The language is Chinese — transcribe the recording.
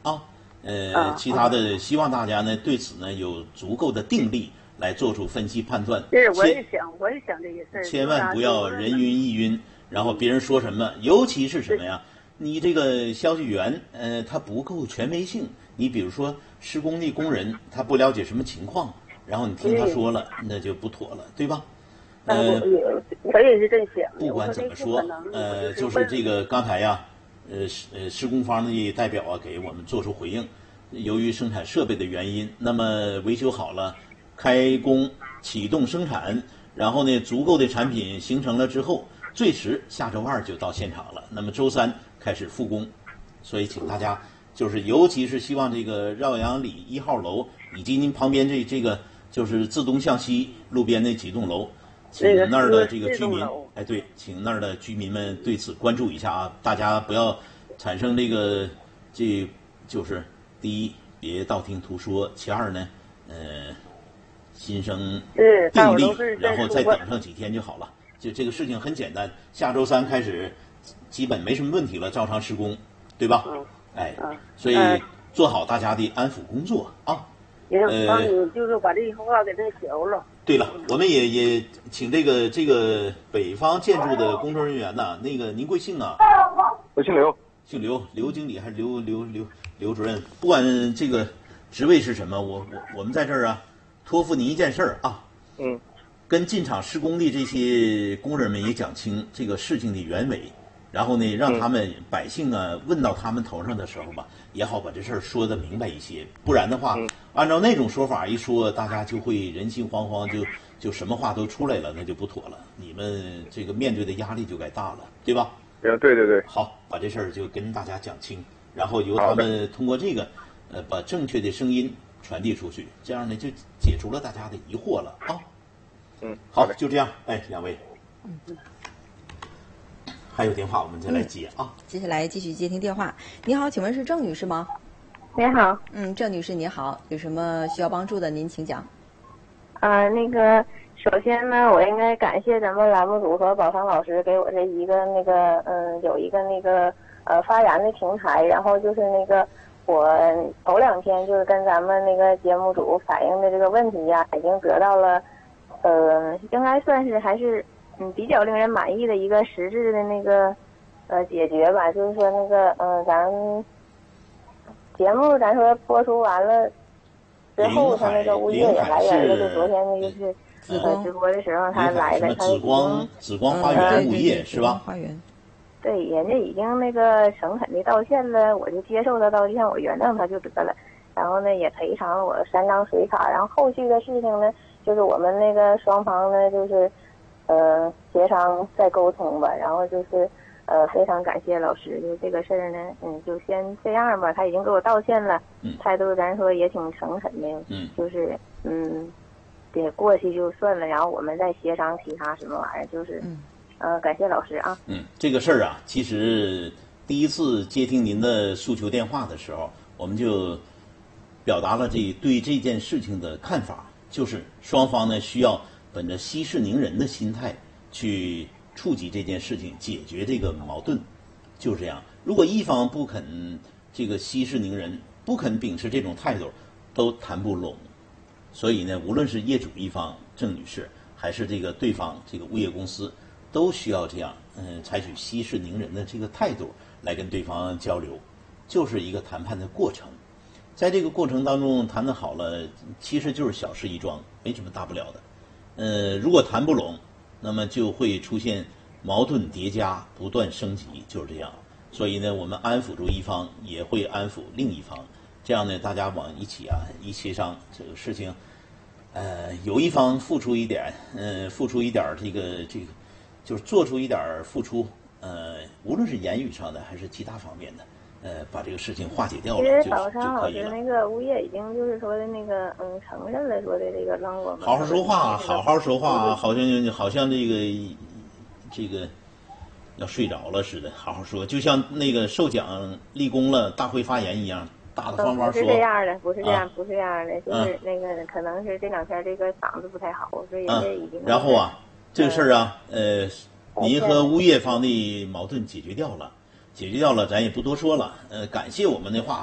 啊。其他的希望大家呢对此呢有足够的定力来做出分析判断。 是，我也想这些事儿。 千万不要人云亦云，然后别人说什么，尤其是什么呀？你这个消息源，他不够权威性。你比如说施工的工人，他不了解什么情况，然后你听他说了，那就不妥了，对吧？ 我也是这么想。 不管怎么说，就是这个刚才呀，施工方的代表啊给我们做出回应，由于生产设备的原因，那么维修好了，开工启动生产，然后呢足够的产品形成了之后，最迟下周2就到现场了，那么周3开始复工。所以请大家就是尤其是希望这个绕阳里1号楼以及您旁边这个就是自东向西路边那几栋楼，请那儿的这个居民，对，请那儿的居民们对此关注一下啊！大家不要产生就是第一，别道听途说；其二呢，心生定力，然后再等上几天就好了。就这个事情很简单，下周3开始，基本没什么问题了，照常施工，对吧？所以做好大家的安抚工作啊。 帮你就是把这话给他调了。 对了，我们也请这个北方建筑的工作人员呐，那个您贵姓啊？ 我姓刘。 姓刘，刘经理还是刘主任？不管这个职位是什么，我们在这儿啊，托付您一件事儿啊。跟进场施工的这些工人们也讲清这个事情的原委，然后呢，让他们百姓啊问到他们头上的时候吧，也好把这事儿说得明白一些。不然的话，按照那种说法一说，大家就会人心惶惶，就什么话都出来了，那就不妥了。你们这个面对的压力就该大了，对吧？ 对。 好，把这事儿就跟大家讲清，然后由他们通过这个，把正确的声音传递出去，这样呢就解除了大家的疑惑了啊。好，就这样。两位，还有电话我们再来接啊。 接下来继续接听电话。你好，请问是郑女士吗？ 你好。 郑女士你好，有什么需要帮助的您请讲。 首先呢，我应该感谢咱们栏目组和宝芳老师给我这一个有一个发言的平台，然后就是我头2天就是跟咱们节目组反映的这个问题呀，已经得到了应该算是还是比较令人满意的一个实质的解决吧。就是说咱节目咱说播出完了之后，他物业也来人了，就昨天就是直播的时候他来了，他紫光花园物业是吧？ 花园。 对，人家已经诚恳的道歉了，我就接受他道歉，我原谅他就得了。然后呢，也赔偿了我3张水卡。然后后续的事情呢，就是我们双方呢，就是协商再沟通吧。然后就是非常感谢老师，就这个事儿呢，就先这样吧。他已经给我道歉了，态度咱说也挺诚恳的，就是得过去就算了，然后我们再协商其他什么玩意儿，就是感谢老师啊。 这个事儿啊，其实第一次接听您的诉求电话的时候，我们就表达了对这件事情的看法，就是双方呢需要本着息事宁人的心态去触及这件事情，解决这个矛盾，就是这样。如果一方不肯这个息事宁人，不肯秉持这种态度，都谈不拢。所以呢，无论是业主一方郑女士，还是这个对方这个物业公司，都需要这样采取息事宁人的这个态度来跟对方交流，就是一个谈判的过程。在这个过程当中谈得好了，其实就是小事一桩，没什么大不了的。如果谈不拢，那么就会出现矛盾叠加，不断升级，就是这样。所以呢，我们安抚住一方，也会安抚另一方，这样呢，大家往一起一协商这个事情，有一方付出一点，这个，就是做出一点付出，无论是言语上的还是其他方面的。把这个事情化解掉了就可以了。 物业已经就是说的承认了，说的这个让我们好好说话，好好说话，好像这个要睡着了似的，好好说，就像受奖立功了大会发言一样，大大方方说。 不是这样的，不是这样的，就是可能是这2天这个嗓子不太好，所以人家已经。 然后这个事儿啊，您和物业方的矛盾解决掉了，咱也不多说了。感谢我们的话。